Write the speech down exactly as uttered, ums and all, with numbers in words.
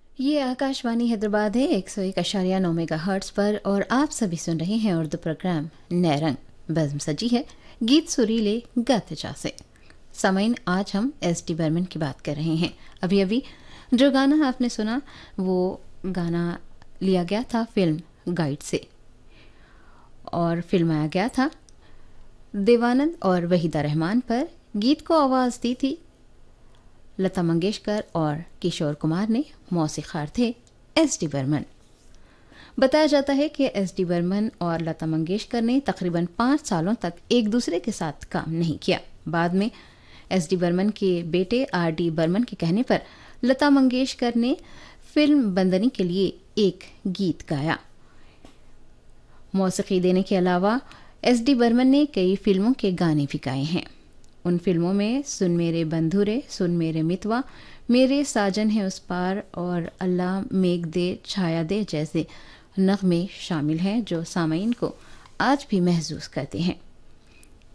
ये आकाशवाणी हैदराबाद है एक सौ एक अशारिया नौ मेगा हर्ट्स पर और आप सभी सुन रहे हैं उर्दू प्रोग्राम नैरंग। बज़्म सजी है गीत सुरीले गाते जा से। सामाइन, आज हम एस डी बर्मन की बात कर रहे हैं। अभी अभी जो गाना आपने सुना वो गाना लिया गया था फिल्म गाइड से और फिल्माया गया था देवानंद और वहीदा रहमान पर। गीत को आवाज़ दी थी लता मंगेशकर और किशोर कुमार ने। मौसीक़ार थे एस डी बर्मन। बताया जाता है कि एस डी बर्मन और लता मंगेशकर ने तकरीबन पाँच सालों तक एक दूसरे के साथ काम नहीं किया। बाद में एस डी बर्मन के बेटे आर डी बर्मन के कहने पर लता मंगेशकर ने फिल्म बंदनी के लिए एक गीत गाया। मौसीक़ी देने के अलावा एस डी बर्मन ने कई फिल्मों के गाने भी गाए हैं। उन फिल्मों में सुन मेरे बंधुरे, सुन मेरे मितवा, मेरे साजन है उस पार और अल्लाह मेघ दे छाया दे जैसे नगमे शामिल हैं जो सामईन को आज भी महसूस करते हैं।